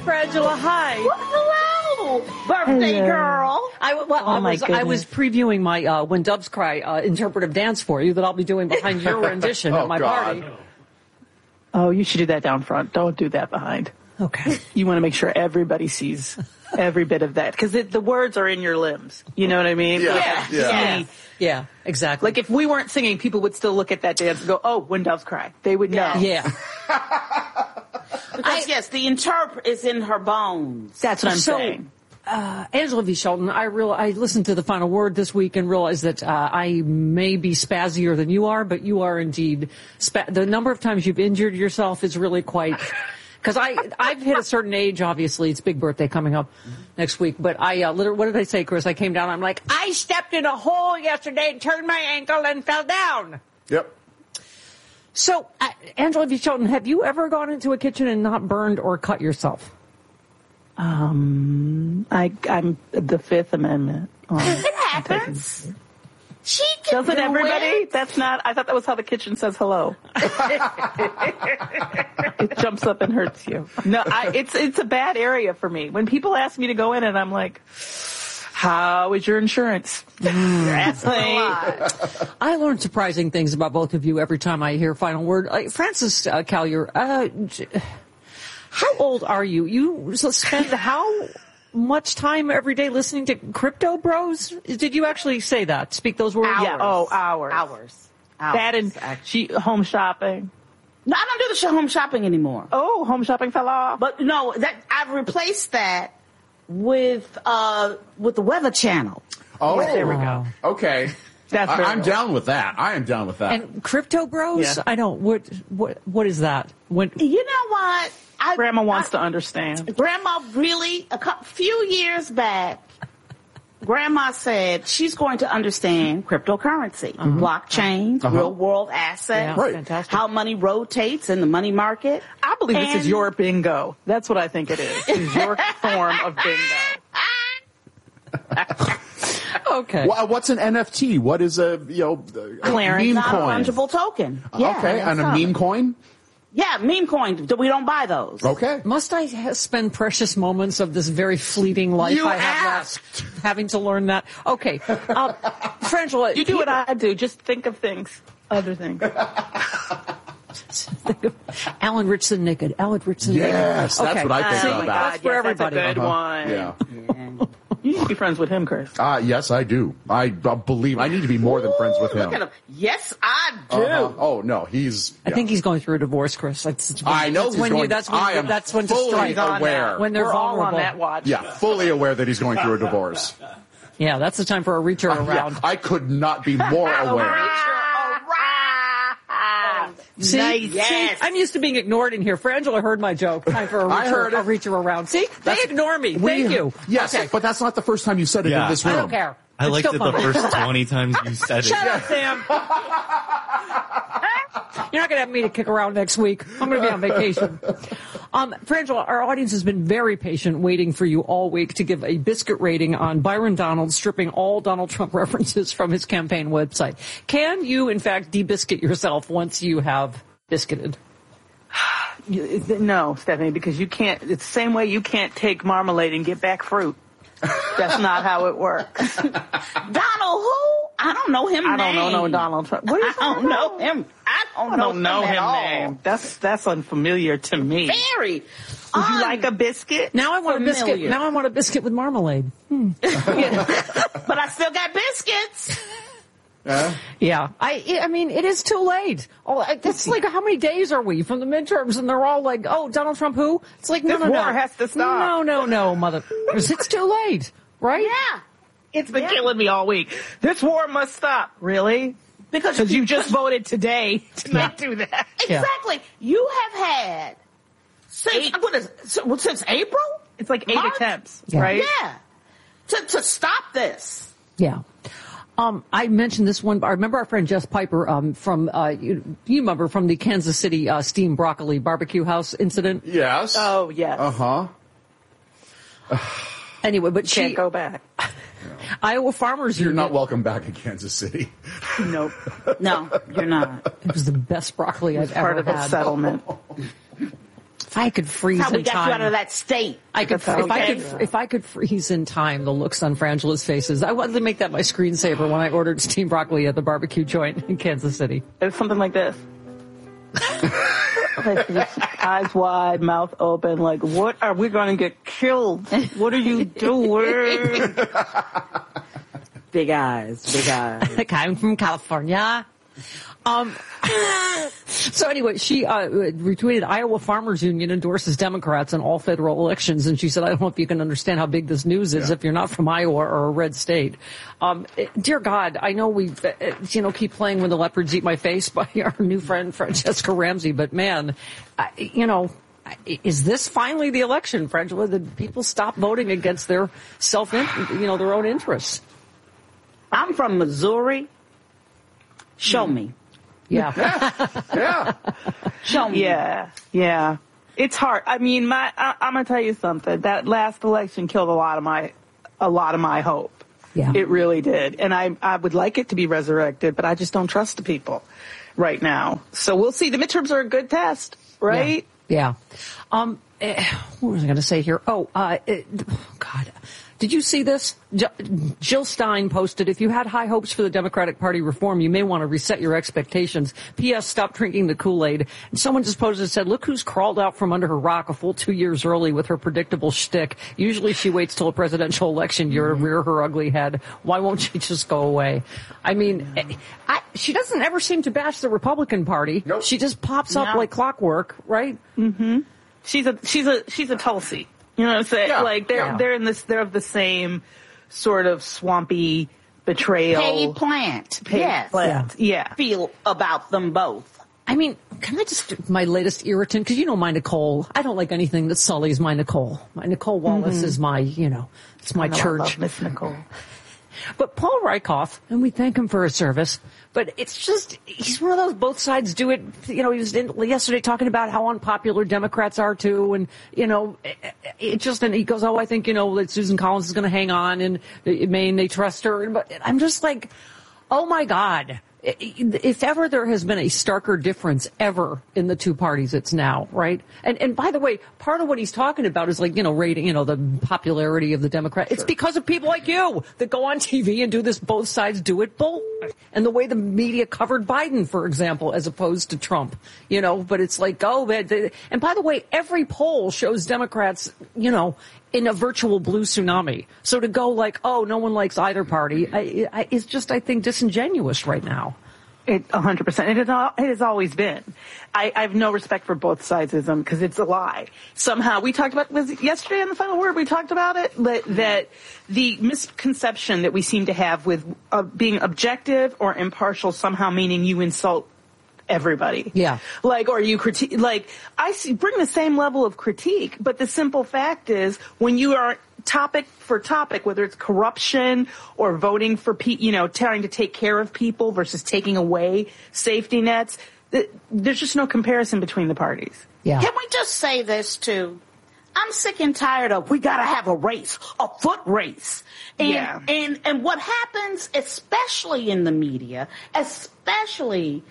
Frangela. Hi. Well, hello, birthday girl. I was previewing my When Doves Cry interpretive dance for you that I'll be doing behind your rendition at my party. Oh, you should do that down front. Don't do that behind. Okay. You want to make sure everybody sees every bit of that because the words are in your limbs. You know what I mean? Yeah, exactly. Like if we weren't singing, people would still look at that dance and go, "Oh, When Doves Cry." They would know. Yeah. Because yes, the interpret is in her bones. That's what I'm saying. Angela V. Shelton, I listened to the final word this week and realized that I may be spazzier than you are, but you are indeed. The number of times you've injured yourself is really quite. Because I've hit a certain age, obviously. It's big birthday coming up next week. But literally, what did I say, Chris? I came down, I'm like, I stepped in a hole yesterday and turned my ankle and fell down. Yep. So, Angela V. Shelton, have you ever gone into a kitchen and not burned or cut yourself? I'm the Fifth Amendment. It happens. She can Doesn't do everybody? it. That's not. I thought that was how the kitchen says hello. It jumps up and hurts you. No, it's a bad area for me. When people ask me to go in, and I'm like, "How is your insurance?" You're asking a lot. I learn surprising things about both of you every time I hear final word. Francis Callier, how old are you? You spend how much time every day listening to Crypto Bros? Did you actually say that? Speak those words? Hours. Yeah. Oh, hours. That and home shopping. No, I don't do the home shopping anymore. Oh, home shopping fell off. But no, that I've replaced that with the Weather Channel. Oh, there we go. Okay. I'm down with that. I am down with that. And Crypto Bros? Yeah. I don't. What is that? You know what? Grandma wants to understand. Grandma really, few years back, Grandma said she's going to understand cryptocurrency, blockchain, real world asset, Fantastic. how money rotates in the money market. I believe this is your bingo. That's what I think it is. It's your form of bingo. Okay. What's an NFT? What is a meme coin? Non-fungible token. Yeah, okay, and a meme coin? Yeah, meme coin. We don't buy those. Okay. Must I spend precious moments of this very fleeting life You I have asked. left having to learn that? Okay. Frangela. You do what I do. Just think of other things. Alan Richardson naked. Alan Richardson naked. Yes, that's Okay. what I think about. That's for everybody. That's a good one. Yeah. You need to be friends with him, Chris. Yes, I do. I believe I need to be more than friends with him. Look at him. Yes, I do. Oh no, he's. I think he's going through a divorce, Chris. I know he's going. That's when to fully strike. aware. When they're We're all vulnerable. on that watch. Yeah, fully aware that he's going through a divorce. Yeah, that's the time for a reacher around. Yeah, I could not be more aware. See? Nice. See? I'm used to being ignored in here. Frangela heard my joke. Time for a reacher around. See? They ignore me. Thank you. Yes, okay. but that's not the first time you said it in this room. I don't care. I It's liked still it the fun. first 20 times you said it. Shut up, Sam. You're not going to have me to kick around next week. I'm going to be on vacation. Frangela, our audience has been very patient waiting for you all week to give a biscuit rating on Byron Donald stripping all Donald Trump references from his campaign website. Can you, in fact, debiscuit yourself once you have biscuited? No, Stephanie, because you can't. It's the same way you can't take marmalade and get back fruit. That's not how it works. Donald who? I don't know him. I don't know no Donald Trump. What are you I don't know him. I don't know him at all. name. That's unfamiliar to me. Very. Would you like a biscuit? Now I want a biscuit. Now I want a biscuit with marmalade. But I still got biscuits. Yeah. I mean, it is too late. Oh, that's like, how many days are we from the midterms? And they're all like, oh, Donald Trump who? It's like, no. This war has to stop. No, mother. It's too late, right? Yeah. It's been killing me all week. This war must stop. Really? Because you just voted today to not do that. Exactly. You have had since April? It's like 8 March? attempts, Yeah. right? Yeah. To stop this. Yeah. I mentioned this one. I remember our friend Jess Piper from you remember from the Kansas City steamed broccoli barbecue house incident. Yes. Oh, yes. Anyway, but Can't go back. Iowa Farmers You're Union. not welcome back in Kansas City. Nope. No, you're not. It was the best broccoli I've Part ever of a had. settlement. If I could freeze That's how we in got time, you out of that state. if I could freeze in time the looks on Frangela's faces. I wanted to make that my screensaver when I ordered steamed broccoli at the barbecue joint in Kansas City. It's something like this. Eyes wide, mouth open, like, what are we going to get killed? What are you doing? Big eyes. Like, I'm from California. So anyway, she retweeted Iowa Farmers Union endorses Democrats in all federal elections, and she said, I don't know if you can understand how big this news is if you're not from Iowa or a red state. Dear God, I know we keep playing When the Leopards Eat My Face by our new friend Francesca Ramsey, but man, is this finally the election, Frangela? Did people stop voting against their their own interests? I'm from Missouri. Show me. Yeah. Show me. Yeah. It's hard. I mean, I'm gonna tell you something. That last election killed a lot of my hope. Yeah. It really did. And I would like it to be resurrected, but I just don't trust the people right now. So we'll see. The midterms are a good test, right? Yeah. What was I going to say here? God. Did you see this? Jill Stein posted, if you had high hopes for the Democratic Party reform, you may want to reset your expectations. P.S. Stop drinking the Kool-Aid. And someone just posted and said, look who's crawled out from under her rock a full 2 years early with her predictable shtick. Usually she waits till a presidential election year to rear her ugly head. Why won't she just go away? I mean, she doesn't ever seem to bash the Republican Party. Nope. She just pops up like clockwork, right? Mm-hmm. She's a Tulsi. You know what I'm saying? Yeah. Like they're of the same sort of swampy betrayal. Paid plant. Yes. Plant. Yeah. Feel about them both. I mean, can I just, my latest irritant, because my Nicole, I don't like anything that sullies my Nicole. My Nicole Wallace is my, it's my church. I love Miss Nicole. But Paul Rykoff, and we thank him for his service, but it's just, he's one of those both sides do it. He was yesterday talking about how unpopular Democrats are too, and, and he goes, I think, that Susan Collins is going to hang on, and Maine, they trust her. But I'm just like, oh my God. If ever there has been a starker difference ever in the two parties, it's now, right? And by the way, part of what he's talking about is rating, the popularity of the Democrat. Sure. It's because of people like you that go on TV and do this both sides do it bull. And the way the media covered Biden, for example, as opposed to Trump, but it's like, and by the way, every poll shows Democrats, in a virtual blue tsunami. So to go no one likes either party, it's just, I think, disingenuous right now. 100%. It has always been. I have no respect for both sidesism because it's a lie. Somehow we talked about, was it yesterday in the final word we talked about it? That the misconception that we seem to have with being objective or impartial somehow meaning you insult everybody. Yeah. Or you critique, I bring the same level of critique, but the simple fact is when you are topic for topic, whether it's corruption or voting for, trying to take care of people versus taking away safety nets, there's just no comparison between the parties. Yeah. Can we just say this too? I'm sick and tired of we gotta have a race, a foot race. And what happens, especially in the media, especially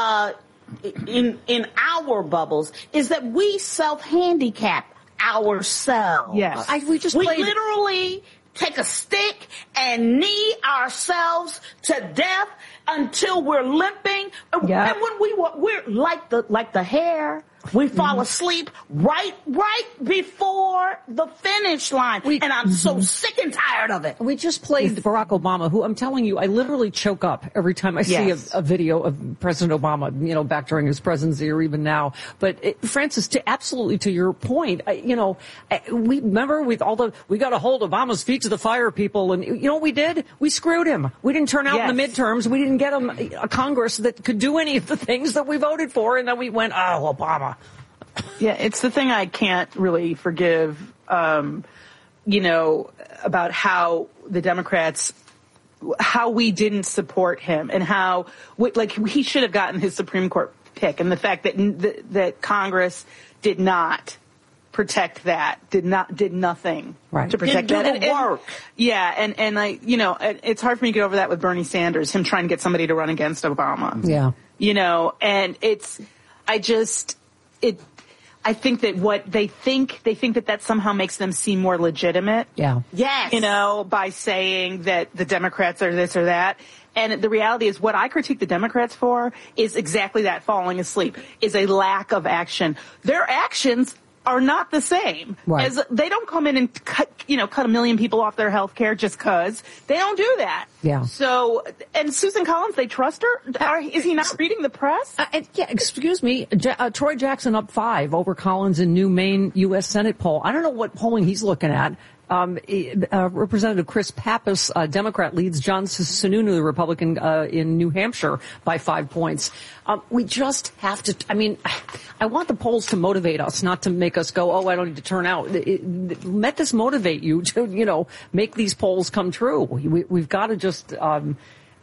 in our bubbles, is that we self-handicap ourselves. Yes. We literally take a stick and knee ourselves to death until we're limping. Yep. And when we're like the hare, we fall asleep right before the finish line. And I'm so sick and tired of it. We just played Barack Obama, who I'm telling you, I literally choke up every time I see a video of President Obama, back during his presidency or even now. But Francis, to your point, we remember we got to hold Obama's feet to the fire, people. And you know what we did? We screwed him. We didn't turn out in the midterms. We didn't get him a Congress that could do any of the things that we voted for. And then we went, oh, Obama. Yeah, it's the thing I can't really forgive, about how the Democrats, how we didn't support him and how, he should have gotten his Supreme Court pick. And the fact that Congress did not protect that, did nothing to protect that. Didn't do the work. And it's hard for me to get over that with Bernie Sanders, him trying to get somebody to run against Obama. Yeah. And I think that what they think that somehow makes them seem more legitimate. Yeah. Yes. By saying that the Democrats are this or that. And the reality is what I critique the Democrats for is exactly that, falling asleep, is a lack of action. Their actions are not the same. Right. As they don't come in and cut 1 million people off their health care just cause. They don't do that. Yeah. So, and Susan Collins, they trust her? Is he not reading the press? Excuse me. Troy Jackson up 5 over Collins in new Maine U.S. Senate poll. I don't know what polling he's looking at. Representative Chris Pappas, Democrat, leads John Sununu, the Republican, in New Hampshire by 5 points. We just have to, I want the polls to motivate us, not to make us go, oh, I don't need to turn out. Let this motivate you to, make these polls come true. We've got to just, because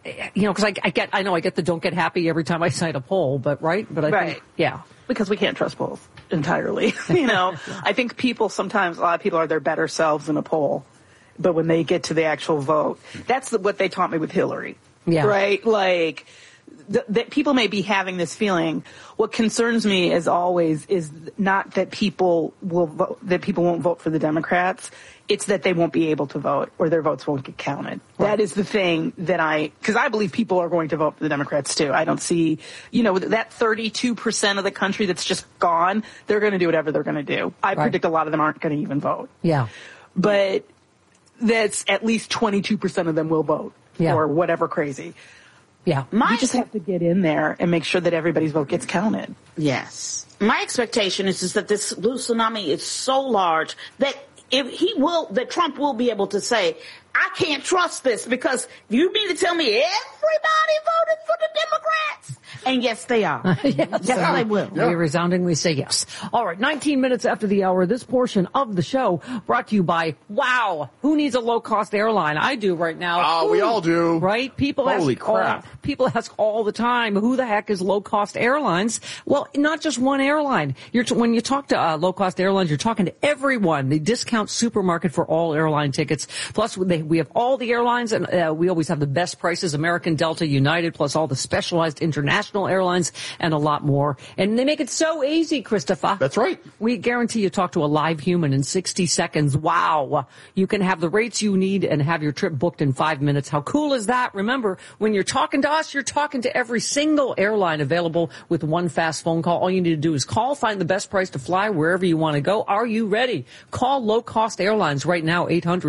I know I get the don't get happy every time I cite a poll, but I think, yeah. Because we can't trust polls entirely. I think a lot of people are their better selves in a poll. But when they get to the actual vote, that's what they taught me with Hillary. Yeah. Right? Like, that people may be having this feeling. What concerns me, as always, is not that people won't vote for the Democrats. It's that they won't be able to vote or their votes won't get counted. Right. That is the thing because I believe people are going to vote for the Democrats too. I don't see, that 32% of the country that's just gone, they're going to do whatever they're going to do. I predict a lot of them aren't going to even vote. Yeah. But that's at least 22% of them will vote or whatever crazy. Yeah. You just have to get in there and make sure that everybody's vote gets counted. Yes. My expectation is that this blue tsunami is so large that that Trump will be able to say, I can't trust this because you mean to tell me everybody voted for the Democrats? And yes, they are. Yes, they will. We resoundingly say yes. All right, 19 minutes after the hour, this portion of the show brought to you by Wow. Who needs a low-cost airline? I do right now. We all do. Right? Holy crap. People ask all the time, who the heck is low-cost airlines? Well, not just one airline. When you talk to low-cost airlines, you're talking to everyone. The discount supermarket for all airline tickets. Plus, we have all the airlines, and we always have the best prices, American, Delta, United, plus all the specialized international airlines, and a lot more. And they make it so easy, Christopher. That's right. We guarantee you talk to a live human in 60 seconds. Wow. You can have the rates you need and have your trip booked in 5 minutes. How cool is that? Remember, when you're talking to us, you're talking to every single airline available with one fast phone call. All you need to do is call, find the best price to fly wherever you want to go. Are you ready? Call low-cost airlines right now,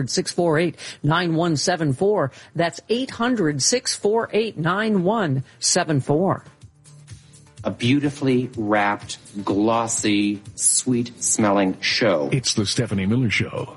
800-648-9174. That's 800-648-9174. A beautifully wrapped, glossy, sweet-smelling show. It's the Stephanie Miller Show.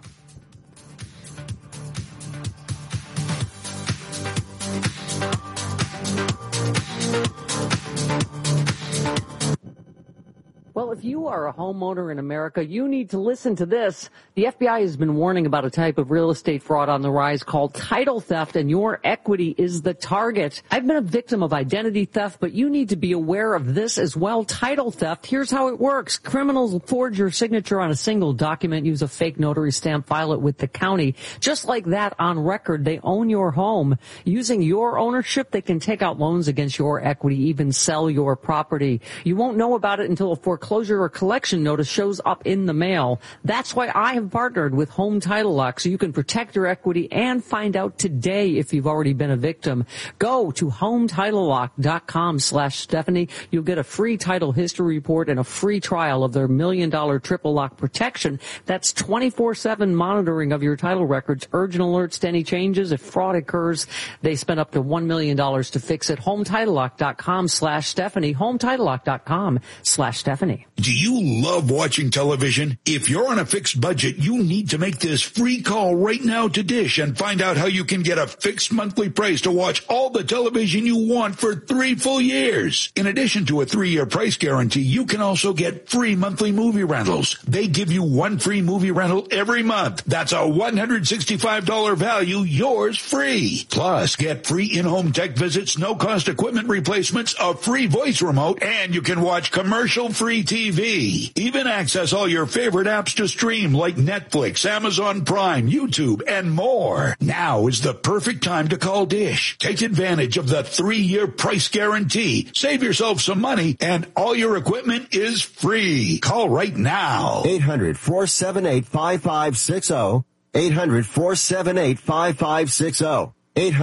Well, if you are a homeowner in America, you need to listen to this. The FBI has been warning about a type of real estate fraud on the rise called title theft, and your equity is the target. I've been a victim of identity theft, but you need to be aware of this as well. Title theft, here's how it works. Criminals forge your signature on a single document, use a fake notary stamp, file it with the county. Just like that, on record, they own your home. Using your ownership, they can take out loans against your equity, even sell your property. You won't know about it until a foreclosure or collection notice shows up in the mail. That's why I have partnered with Home Title Lock, so you can protect your equity and find out today if you've already been a victim. Go to HomeTitleLock.com/Stephanie. You'll get a free title history report and a free trial of their $1 million triple lock protection. That's 24/7 monitoring of your title records, urgent alerts to any changes. If fraud occurs, they spend up to $1 million to fix it. HomeTitleLock.com/Stephanie. HomeTitleLock.com/Stephanie. Do you love watching television? If you're on a fixed budget, you need to make this free call right now to Dish and find out how you can get a fixed monthly price to watch all the television you want for 3 full years. In addition to a 3-year price guarantee, you can also get free monthly movie rentals. They give you 1 free movie rental every month. That's a $165 value, yours free. Plus, get free in-home tech visits, no-cost equipment replacements, a free voice remote, and you can watch commercial-free TV TV. Even access all your favorite apps to stream like Netflix, Amazon Prime, YouTube, and more. Now is the perfect time to call Dish. Take advantage of the 3-year price guarantee. Save yourself some money, and all your equipment is free. Call right now. 800-478-5560. 800-478-5560.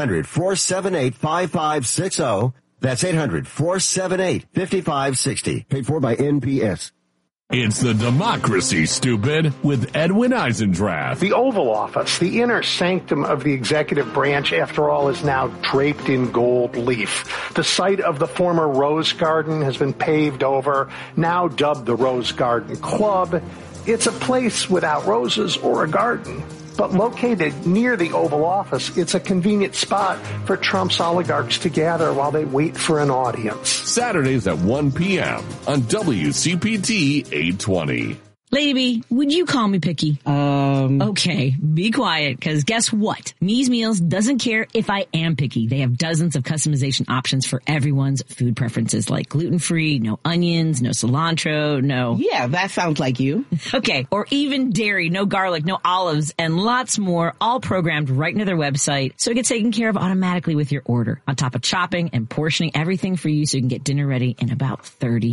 800-478-5560. That's 800-478-5560. Paid for by NPS. It's the Democracy, Stupid, with Edwin Eisendrath. The Oval Office, the inner sanctum of the executive branch, after all, is now draped in gold leaf. The site of the former Rose Garden has been paved over, now dubbed the Rose Garden Club. It's a place without roses or a garden. But located near the Oval Office, it's a convenient spot for Trump's oligarchs to gather while they wait for an audience. Saturdays at 1 p.m. on WCPT 820. Lady B, would you call me picky? Okay, be quiet, because guess what? Me's Meals doesn't care if I am picky. They have dozens of customization options for everyone's food preferences, like gluten-free, no onions, no cilantro, no... Yeah, that sounds like you. Okay, or even dairy, no garlic, no olives, and lots more, all programmed right into their website, so it gets taken care of automatically with your order, on top of chopping and portioning everything for you so you can get dinner ready in about 30